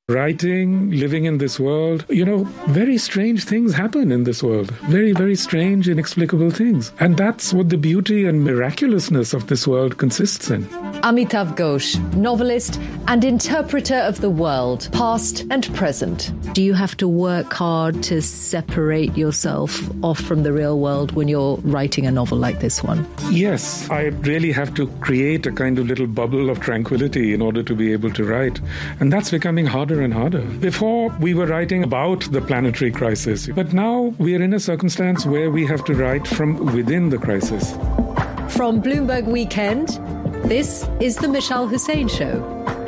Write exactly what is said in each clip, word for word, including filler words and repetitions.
Writing, living in this world, you know, very strange things happen in this world. Very, very strange, inexplicable things. And that's what the beauty and miraculousness of this world consists in. Amitav Ghosh, novelist and interpreter of the world, past and present. Do you have to work hard to separate yourself off from the real world when you're writing a novel like this one? Yes, I really have to create a kind of little bubble of tranquility in order to be able to write. And that's becoming harder and harder. Before, we were writing about the planetary crisis, but now we are in a circumstance where we have to write from within the crisis. From Bloomberg Weekend, this is the Mishal Hussain Show.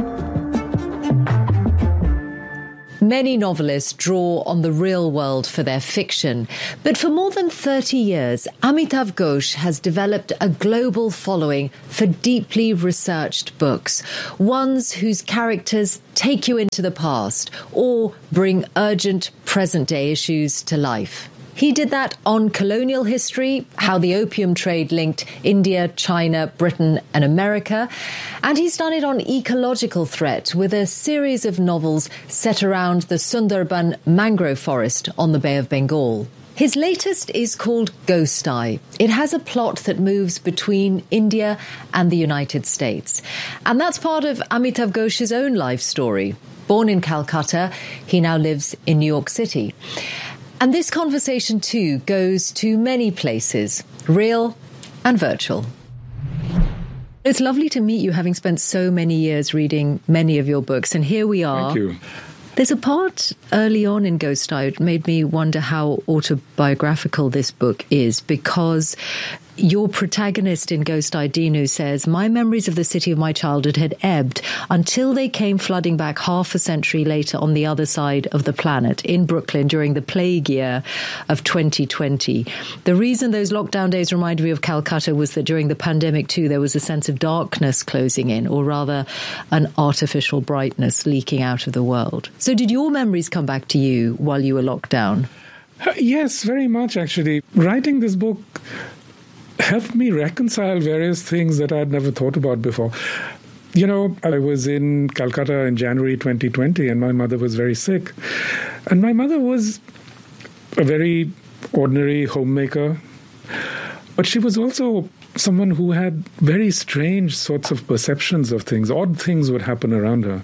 Many novelists draw on the real world for their fiction, but for more than thirty years, Amitav Ghosh has developed a global following for deeply researched books, ones whose characters take you into the past or bring urgent present-day issues to life. He did that on colonial history, how the opium trade linked India, China, Britain and America. And he's done it on ecological threat with a series of novels set around the Sundarban mangrove forest on the Bay of Bengal. His latest is called Ghost Eye. It has a plot that moves between India and the United States. And that's part of Amitav Ghosh's own life story. Born in Calcutta, he now lives in New York City. And this conversation, too, goes to many places, real and virtual. It's lovely to meet you, having spent so many years reading many of your books. And here we are. Thank you. There's a part early on in Ghost Eye that made me wonder how autobiographical this book is, because your protagonist in Ghost Eye, Dinu, says, my memories of the city of my childhood had ebbed until they came flooding back half a century later on the other side of the planet in Brooklyn during the plague year of twenty twenty. The reason those lockdown days reminded me of Calcutta was that during the pandemic, too, there was a sense of darkness closing in, or rather an artificial brightness leaking out of the world. So did your memories come back to you while you were locked down? Uh, yes, very much, actually. Writing this book helped me reconcile various things that I'd never thought about before. You know, I was in Calcutta in January twenty twenty, and my mother was very sick. And my mother was a very ordinary homemaker, but she was also someone who had very strange sorts of perceptions of things. Odd things would happen around her.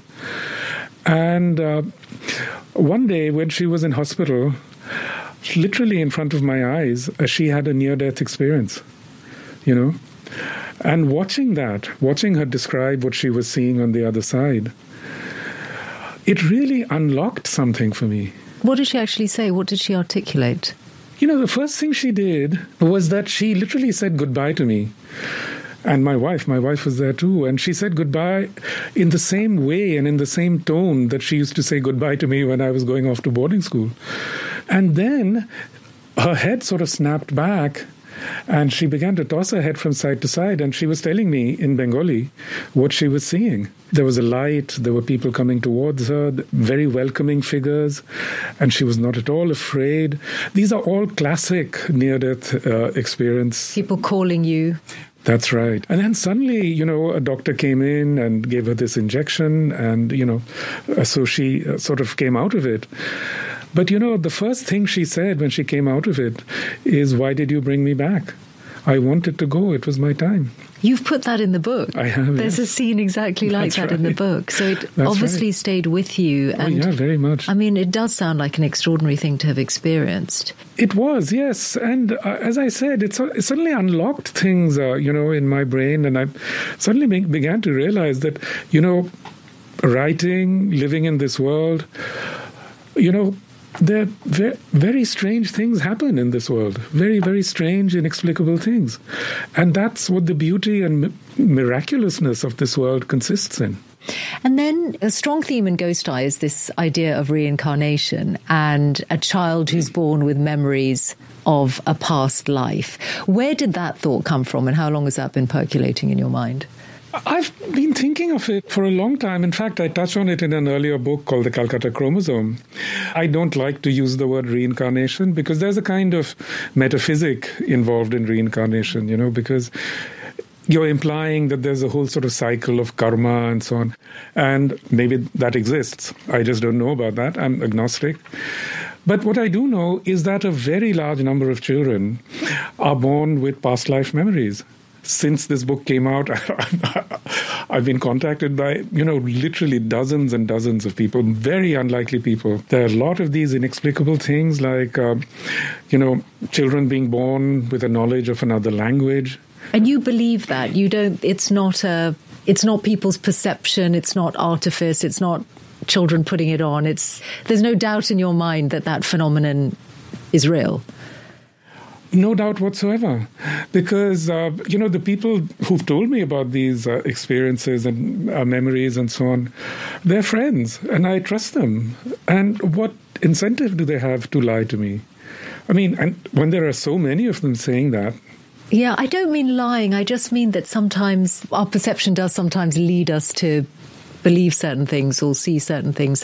And uh, one day when she was in hospital, literally in front of my eyes, uh, she had a near-death experience. You know, and watching that, watching her describe what she was seeing on the other side, it really unlocked something for me. What did she actually say? What did she articulate? You know, the first thing she did was that she literally said goodbye to me. And my wife, my wife was there too. And she said goodbye in the same way and in the same tone that she used to say goodbye to me when I was going off to boarding school. And then her head sort of snapped back, and she began to toss her head from side to side, and she was telling me in Bengali what she was seeing. There was a light, there were people coming towards her, very welcoming figures, and she was not at all afraid. These are all classic near-death uh, experience. People calling you. That's right. And then suddenly, you know, a doctor came in and gave her this injection, and, you know, so she uh, sort of came out of it. But, you know, the first thing she said when she came out of it is, why did you bring me back? I wanted to go. It was my time. You've put that in the book. I have, There's yes. a scene exactly like That's that right. in the book. So it That's obviously right. stayed with you. And oh, yeah, very much. I mean, it does sound like an extraordinary thing to have experienced. It was, yes. And uh, as I said, it, it suddenly unlocked things, uh, you know, in my brain. And I suddenly be- began to realize that, you know, writing, living in this world, you know, there very, very strange things happen in this world. Very, very strange, inexplicable things. And that's what the beauty and mi- miraculousness of this world consists in. And then a strong theme in Ghost Eye is this idea of reincarnation and a child who's born with memories of a past life. Where did that thought come from, and how long has that been percolating in your mind? I've been thinking of it for a long time. In fact, I touched on it in an earlier book called The Calcutta Chromosome. I don't like to use the word reincarnation because there's a kind of metaphysic involved in reincarnation, you know, because you're implying that there's a whole sort of cycle of karma and so on. And maybe that exists. I just don't know about that. I'm agnostic. But what I do know is that a very large number of children are born with past life memories. Since this book came out, I've been contacted by, you know, literally dozens and dozens of people, very unlikely people. There are a lot of these inexplicable things like, uh, you know, children being born with a knowledge of another language. And you believe that? You don't, it's not a, it's not people's perception, it's not artifice, it's not children putting it on. It's, there's no doubt in your mind that that phenomenon is real. No doubt whatsoever, because, uh, you know, the people who've told me about these uh, experiences and uh, memories and so on, they're friends and I trust them. And what incentive do they have to lie to me? I mean, and when there are so many of them saying that. Yeah, I don't mean lying. I just mean that sometimes our perception does sometimes lead us to believe certain things or see certain things.